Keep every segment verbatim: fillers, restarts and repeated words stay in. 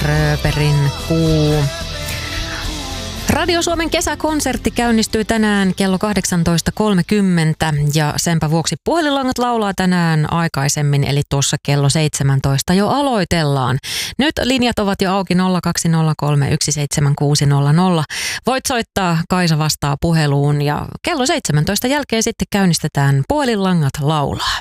Rööperin kuu. Radio Suomen kesäkonsertti käynnistyy tänään kello kahdeksantoista kolmekymmentä ja senpä vuoksi puhelinlangat laulaa tänään aikaisemmin, eli tuossa kello seitsemäntoista jo aloitellaan. Nyt linjat ovat jo auki nolla kaksi nolla kolme yksi seitsemän kuusi nolla nolla. Voit soittaa, Kaisa vastaa puheluun ja kello seitsemäntoista jälkeen sitten käynnistetään puhelinlangat laulaa.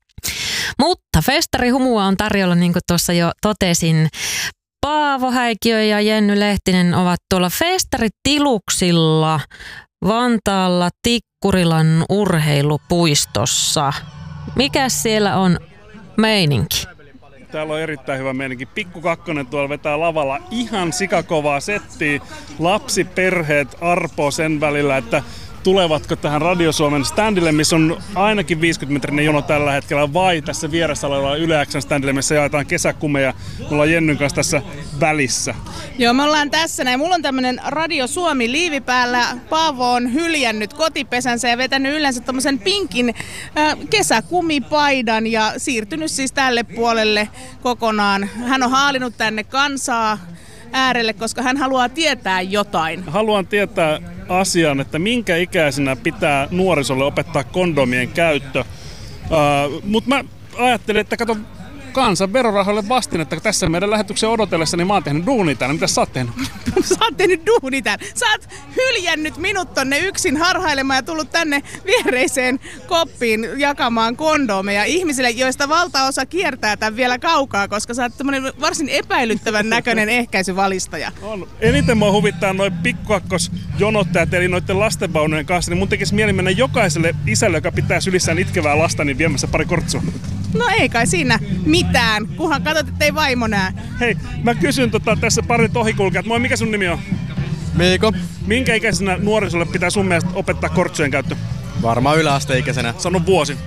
Mutta festarihumua on tarjolla, niin kuin tuossa jo totesin. Paavo Häikiö ja Jenny Lehtinen ovat tuolla festaritiluksilla Vantaalla Tikkurilan urheilupuistossa. Mikäs siellä on meininki? Täällä on erittäin hyvä meininki. Pikku Kakkonen tuolla vetää lavalla ihan sikakovaa settiä. Lapsiperheet arpoo sen välillä, että tulevatko tähän Radio Suomen standille, missä on ainakin viisikymmentä-metrinen jono tällä hetkellä, vai tässä vieressä olevalla Yle X:n standille, missä jaetaan kesäkumeja. Me ollaan Jennyn kanssa tässä välissä. Joo, me ollaan tässä näin. Mulla on tämmönen Radio Suomi liivi päällä. Paavo on hyljännyt kotipesänsä ja vetänyt yleensä tommosen pinkin äh, kesäkumipaidan ja siirtynyt siis tälle puolelle kokonaan. Hän on haalinut tänne kansaa äärelle, koska hän haluaa tietää jotain. Haluan tietää asian, että minkä ikäisenä pitää nuorisolle opettaa kondomien käyttö. Uh, Mutta mä ajattelin, että kato, kansan verorahoille vastinetta tässä meidän lähetyksen odotellessa, niin mä oon tehnyt duunia täällä. Mitäs sä oot tehnyt? Sä oot tehnyt duunia täällä. Sä oot hyljännyt minut tonne yksin harhailemaan ja tullut tänne viereiseen koppiin jakamaan kondomeja ihmisille, joista valtaosa kiertää tämän vielä kaukaa, koska sä oot tämmönen varsin epäilyttävän näköinen ehkäisyvalistaja. On. Eniten mua huvittaa noin pikkukakkosjonottajat eli noiden lastenvaunujen kanssa, niin mun tekisi mieli mennä jokaiselle isälle, joka pitää sylissään itkevää lasta, niin viemässä pari kortsua. No ei kai siinä mitään, kunhan katsot, ettei vaimo nää. Hei, mä kysyn tota, tässä pari ohikulkijat. Moi, mikä sun nimi on? Miiko. Minkä ikäisenä nuorisolle pitää sun mielestä opettaa kortsujen käyttö? Varmaan yläasteikäisenä. Sano vuosi.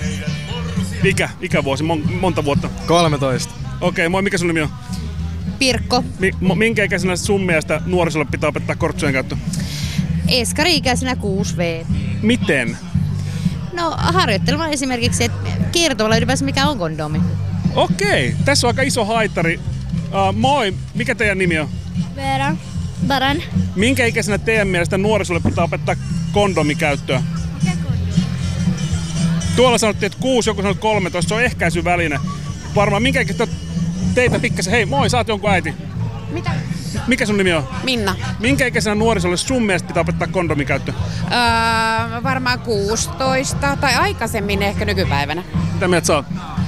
Ikä, ikävuosi, Mon, monta vuotta? kolmetoista. Okei, okay, moi, mikä sun nimi on? Pirkko. Mi, minkä ikäisenä sun mielestä nuorisolle pitää opettaa kortsujen käyttö? Eskari-ikäisenä kuusi vuotta. Miten? No harjoittelemaan esimerkiksi, että kertovalla ylipäänsä mikä on kondomi. Okei, tässä on aika iso haitari. Uh, moi, mikä teidän nimi on? Veera. Baran. Minkä ikäisenä teidän mielestä nuorisolle pitää opettaa kondomikäyttöä? Tuolla sanottiin, että kuusi, joku sanoi kolmetoista, se on ehkäisyväline. Varmaan minkä ikäisenä teitä pikkasen, hei moi, sä oot jonkun äiti. Mitä? Mikä sun nimi on? Minna. Minkä ikäisenä nuorisolle sun mielestä pitää opettaa kondomikäyttö? Öö, varmaan kuusitoista tai aikaisemmin ehkä nykypäivänä. Mitä mieltä sä oot?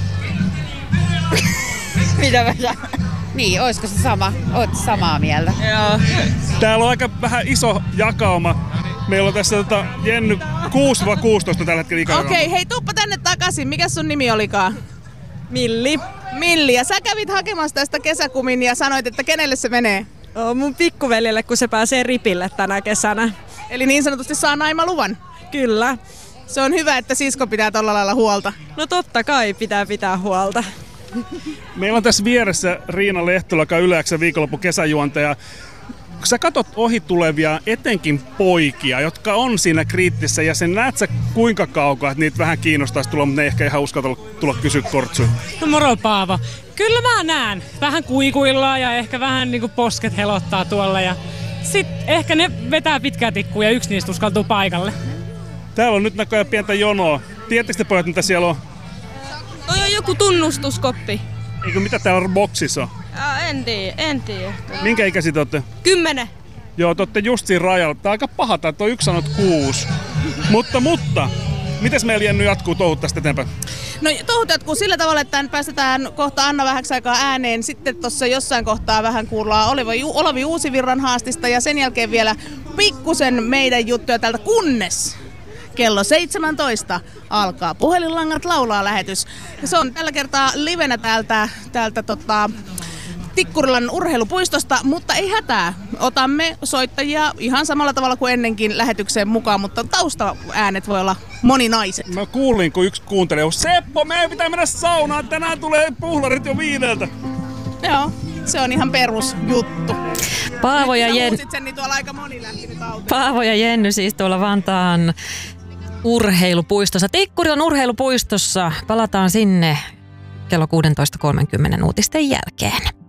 Mitä mä saan? Niin, oisko se sama? Oot samaa mieltä? Joo. Täällä on aika vähän iso jakauma. Meillä on tässä tota, Jenny kuusi kuusitoista tällä hetkellä ikäjakauma. Okei, hei tuuppa tänne takaisin. Mikä sun nimi olikaan? Milli. Milli. Ja sä kävit hakemassa tästä kesäkumin ja sanoit, että kenelle se menee? Oh, mun pikkuveljelle, kun se pääsee ripille tänä kesänä. Eli niin sanotusti saa naimaluvan. Kyllä. Se on hyvä, että sisko pitää tolla lailla huolta. No totta kai pitää pitää huolta. Meillä on tässä vieressä Riina Lehtola, joka on Yle X:n viikonloppu kesäjuontaja. Kun sä katot ohi tulevia, etenkin poikia, jotka on siinä kriittisessä, ja sen näet sä kuinka kaukaa, että niitä vähän kiinnostaisi tulla, mutta ne ehkä ihan uskalla tulla kysyä kortsuja. No moro Paavo. Kyllä mä näen. Vähän kuikuillaan ja ehkä vähän niinku posket helottaa tuolla. Ja sit ehkä ne vetää pitkää tikkua ja yksi niistä uskaltuu paikalle. Täällä on nyt näköjään pientä jonoa. Tiedättekö te pojat, mitä siellä on? Toi on joku tunnustuskoppi. Eikö mitä täällä boksissa on? Ja, en tiedä, en tiedä. Minkä ikäisiä te olette? Kymmenen. Joo, te olette just siinä rajalla. Tää on aika paha, tää on yksi sanot kuusi. mutta, mutta, mites meillä Jenny jatkuu touhut tästä eteenpäin? No touhut jatkuu sillä tavalla, että päästetään kohta Anna vähäksi aikaa ääneen. Sitten tuossa jossain kohtaa vähän kuullaan Olavi, Olavi Uusivirran haastista ja sen jälkeen vielä pikkusen meidän juttuja täältä, kunnes kello seitsemäntoista alkaa Puhelinlangat laulaa -lähetys. Ja se on tällä kertaa livenä täältä, täältä tota, Tikkurilan urheilupuistosta, mutta ei hätää. Otamme soittajia ihan samalla tavalla kuin ennenkin lähetykseen mukaan, mutta taustaäänet voi olla moninaiset. Mä kuulin, kun yksi kuuntelee, Seppo, meidän pitää mennä saunaan, tänään tulee puhlarit jo viideltä. Joo, se on ihan perusjuttu. Paavo ja, Jen... sen, niin tuolla aika moni lähti nyt Paavo ja Jenny siis tuolla Vantaan urheilupuistossa. Tikkurilan urheilupuistossa. Palataan sinne kello kuusitoista kolmekymmentä uutisten jälkeen.